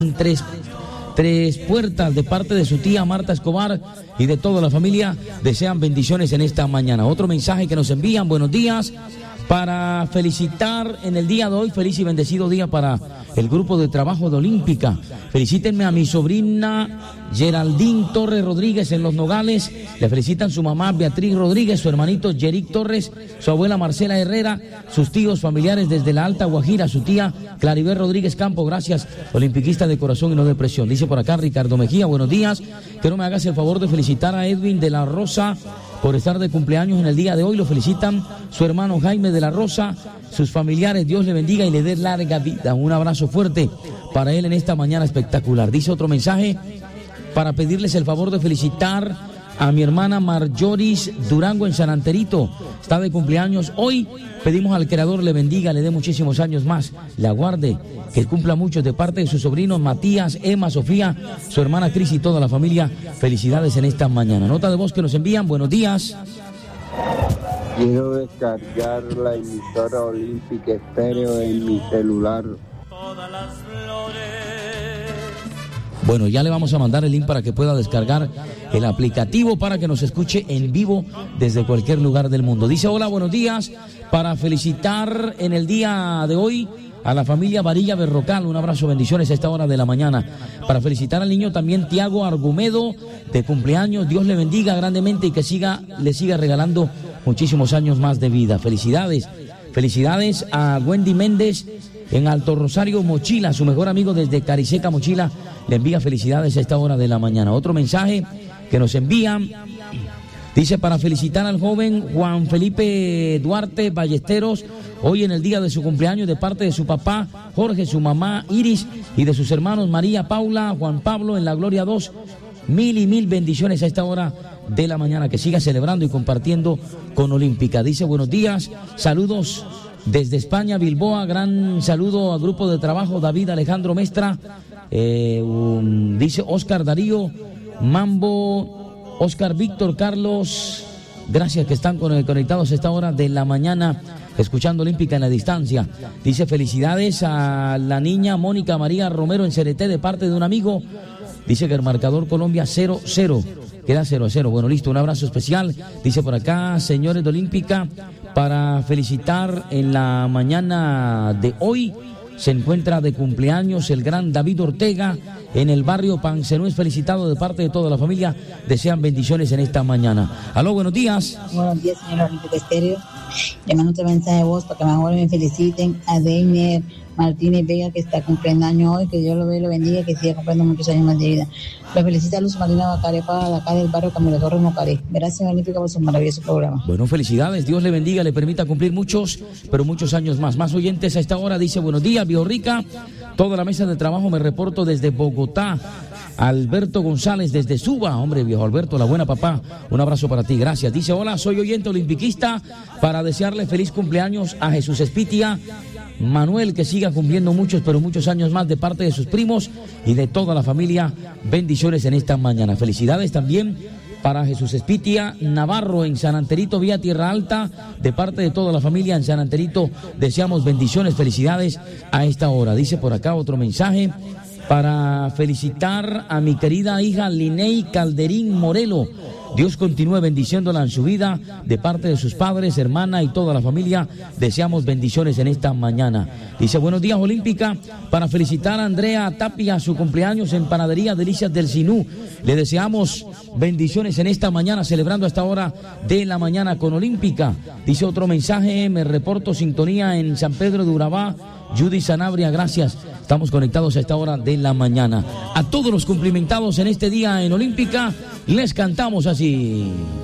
Tres Puertas, de parte de su tía Marta Escobar y de toda la familia, desean bendiciones en esta mañana. Otro mensaje que nos envían: buenos días, para felicitar en el día de hoy, feliz y bendecido día para el grupo de trabajo de Olímpica. Felicítenme a mi sobrina Geraldine Torres Rodríguez en Los Nogales. Le felicitan su mamá Beatriz Rodríguez, su hermanito Yerick Torres, su abuela Marcela Herrera, sus tíos familiares desde la Alta Guajira, su tía Claribel Rodríguez Campo. Gracias, olimpiquista de corazón y no de presión. Dice por acá Ricardo Mejía: buenos días, que no me hagas el favor de felicitar a Edwin de la Rosa por estar de cumpleaños en el día de hoy. Lo felicitan su hermano Jaime de la Rosa, sus familiares. Dios le bendiga y le dé larga vida. Un abrazo fuerte para él en esta mañana espectacular. Dice otro mensaje: para pedirles el favor de felicitar a mi hermana Marjoris Durango en San Anterito. Está de cumpleaños hoy. Pedimos al Creador le bendiga, le dé muchísimos años más, le aguarde, que cumpla muchos, de parte de sus sobrinos Matías, Emma, Sofía, su hermana Cris y toda la familia. Felicidades en esta mañana. Nota de voz que nos envían: buenos días. Quiero descargar la emisora Olímpica Estéreo en mi celular. Bueno, ya le vamos a mandar el link para que pueda descargar el aplicativo para que nos escuche en vivo desde cualquier lugar del mundo. Dice: hola, buenos días, para felicitar en el día de hoy a la familia Varilla Berrocal. Un abrazo, bendiciones a esta hora de la mañana. Para felicitar al niño también Tiago Argumedo, de cumpleaños. Dios le bendiga grandemente y que le siga regalando muchísimos años más de vida. Felicidades. Felicidades a Wendy Méndez en Alto Rosario, Mochila. Su mejor amigo desde Cariseca, Mochila, le envía felicidades a esta hora de la mañana. Otro mensaje que nos envían dice: para felicitar al joven Juan Felipe Duarte Ballesteros, hoy en el día de su cumpleaños, de parte de su papá Jorge, su mamá Iris y de sus hermanos María Paula, Juan Pablo en la Gloria 2. Mil y mil bendiciones a esta hora de la mañana. Que siga celebrando y compartiendo con Olímpica. Dice: buenos días, saludos desde España, Bilboa. Gran saludo al grupo de trabajo David Alejandro Mestra. Dice Oscar Darío Mambo, Oscar Víctor Carlos. Gracias, que están conectados a esta hora de la mañana escuchando Olímpica en la distancia. Dice: felicidades a la niña Mónica María Romero en Cereté, de parte de un amigo. Dice que el marcador Colombia 0-0. Queda 0-0. Bueno, listo, un abrazo especial. Dice por acá: señores de Olímpica, para felicitar en la mañana de hoy, se encuentra de cumpleaños el gran David Ortega en el barrio Pancenú. Es felicitado de parte de toda la familia. Desean bendiciones en esta mañana. Aló, buenos días. Buenos días, señor Olímpica Estéreo. Le mando otro mensaje de voz para que mejor me feliciten a Deiner Martínez Vega, que está cumpliendo año hoy. Que Dios lo bendiga y que siga cumpliendo muchos años más de vida. Lo felicita Luz Marina Bacaré, para de acá del barrio Camilo Torres Mocaré. Gracias, Olímpica, por su maravilloso programa. Bueno, felicidades. Dios le bendiga, le permita cumplir muchos, pero muchos años más. Más oyentes a esta hora. Dice: buenos días, Biorrica. Toda la mesa de trabajo, me reporto desde Bogotá. Alberto González desde Suba. Hombre, viejo Alberto, la buena papá. Un abrazo para ti, gracias. Dice: hola, soy oyente olimpiquista, para desearle feliz cumpleaños a Jesús Espitia Manuel, que siga cumpliendo muchos, pero muchos años más, de parte de sus primos y de toda la familia. Bendiciones en esta mañana. Felicidades también para Jesús Espitia Navarro en San Anterito, vía Tierra Alta, de parte de toda la familia en San Anterito. Deseamos bendiciones, felicidades a esta hora. Dice por acá otro mensaje: para felicitar a mi querida hija Linei Calderín Morelo. Dios continúe bendiciéndola en su vida, de parte de sus padres, hermana y toda la familia. Deseamos bendiciones en esta mañana. Dice: buenos días, Olímpica, para felicitar a Andrea Tapia, su cumpleaños en Panadería Delicias del Sinú. Le deseamos bendiciones en esta mañana, celebrando a esta hora de la mañana con Olímpica. Dice otro mensaje: me reporto sintonía en San Pedro de Urabá, Judy Sanabria, gracias. Estamos conectados a esta hora de la mañana. A todos los cumplimentados en este día en Olímpica, les cantamos así.